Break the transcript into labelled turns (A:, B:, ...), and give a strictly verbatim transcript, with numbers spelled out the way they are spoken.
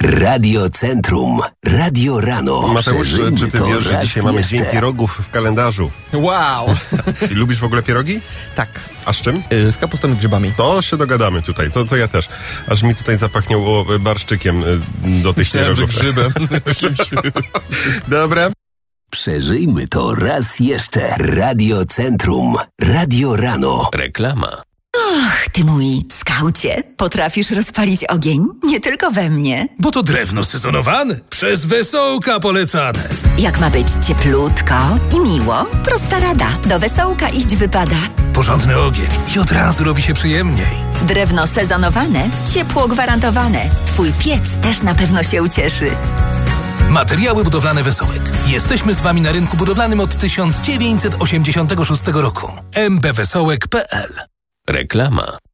A: Radio Centrum. Radio Rano.
B: Mateusz,
A: Przeżyjmy
B: czy ty
A: to
B: wiesz, że
A: raz
B: dzisiaj mamy
A: jeszcze.
B: Dzień Pierogów w kalendarzu?
C: Wow!
B: I lubisz w ogóle pierogi?
C: Tak.
B: A z czym?
C: Yy, z kapustą i grzybami.
B: To się dogadamy tutaj, to, to ja też. Aż mi tutaj zapachniało barszczykiem y, do tych
C: Myślałem, że
B: pierogów.
C: grzybem.
B: Dobra.
A: Przeżyjmy to raz jeszcze. Radio Centrum. Radio Rano.
D: Reklama.
E: Ach, ty mój skaucie, potrafisz rozpalić ogień? Nie tylko we mnie.
F: Bo to drewno sezonowane, przez Wesołka polecane.
E: Jak ma być cieplutko i miło, prosta rada. Do Wesołka iść wypada.
F: Porządny ogień i od razu robi się przyjemniej.
E: Drewno sezonowane, ciepło gwarantowane. Twój piec też na pewno się ucieszy.
F: Materiały budowlane Wesołek. Jesteśmy z wami na rynku budowlanym od tysiąc dziewięćset osiemdziesiątego szóstego roku. m b wesołek kropka p l.
D: Reklama.